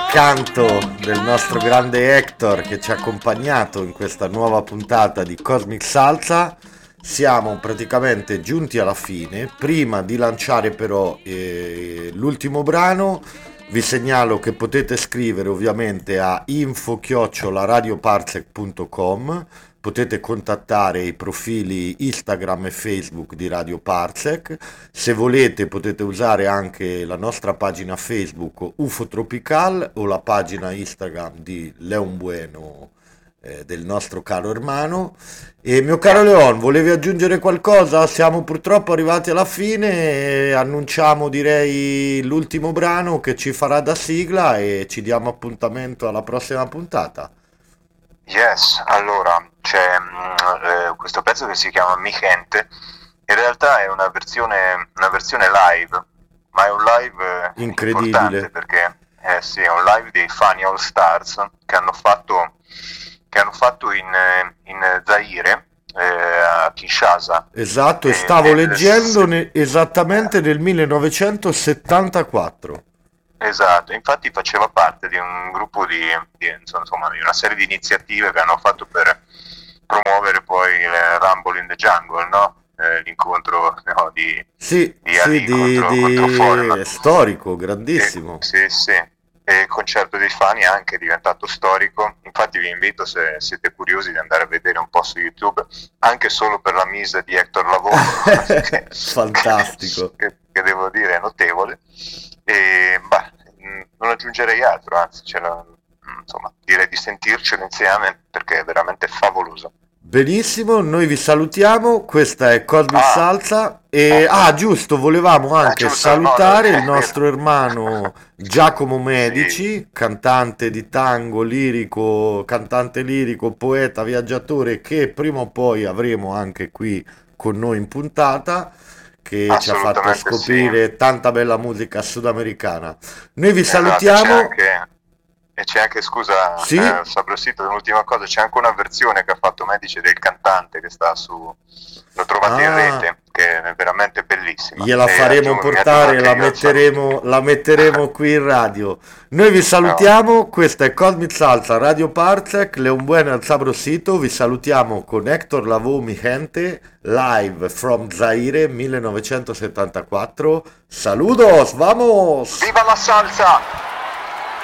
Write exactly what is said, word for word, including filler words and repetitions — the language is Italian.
canto del nostro grande Hector che ci ha accompagnato in questa nuova puntata di Cosmic Salsa. Siamo praticamente giunti alla fine. Prima di lanciare però eh, l'ultimo brano, vi segnalo che potete scrivere ovviamente a info chiocciola radioparsec punto com. Potete contattare i profili Instagram e Facebook di Radio Parsec. Se volete potete usare anche la nostra pagina Facebook U F O Tropical o la pagina Instagram di Leon Bueno, eh, del nostro caro Ermano. E mio caro Leon, volevi aggiungere qualcosa? Siamo purtroppo arrivati alla fine e annunciamo, direi, l'ultimo brano che ci farà da sigla e ci diamo appuntamento alla prossima puntata. Yes, allora c'è mm, eh, questo pezzo che si chiama Mi Gente. In realtà è una versione, una versione live, ma è un live eh, Incredibile. importante perché eh, sì, è un live dei Funny All Stars che hanno fatto, che hanno fatto in, eh, in Zaire, eh, a Kinshasa. Esatto, e E stavo nel- leggendo ne- esattamente nel millenovecentosettantaquattro. Esatto, infatti faceva parte di un gruppo di, di, insomma, di una serie di iniziative che hanno fatto per promuovere poi il Rumble in the Jungle, no? Eh, l'incontro no, di, Sì, di sì, Ali di, contro, di- contro Foreman. storico, E, grandissimo. sì, sì. E il concerto dei Fani è anche diventato storico, infatti vi invito, se siete curiosi, di andare a vedere un po' su YouTube, anche solo per la mise di Hector Lavoe, che, Fantastico. che, che devo dire è notevole. E bah, mh, non aggiungerei altro, anzi, c'era, mh, insomma, direi di sentircelo insieme perché è veramente favoloso. Benissimo, noi vi salutiamo, questa è Cosmic Ah, Salsa e ah giusto, volevamo ah, anche giusto, no, no, salutare il è nostro vero. hermano Giacomo Sì, Medici, cantante di tango, lirico, cantante lirico, poeta, viaggiatore, che prima o poi avremo anche qui con noi in puntata, che ci ha fatto assolutamente sì. scoprire tanta bella musica sudamericana. Noi vi Esatto, c'è salutiamo, anche, e c'è anche, scusa, sì? eh, Sabrosito, un'ultima cosa, c'è anche una versione che ha fatto Medici del cantante che sta su, l'ho trovata in Ah, rete, che è veramente bellissima. gliela E faremo aggiungo, mi aggiungo portare, anche la io al saluto. metteremo, la metteremo qui in radio. Noi vi No, salutiamo, questa è Cosmic Salsa, Radio Parsec, Leon Bueno al Sabrosito, vi salutiamo con Hector Lavoe Mi Gente, live from Zaire millenovecentosettantaquattro. Saludos, vamos! viva la salsa!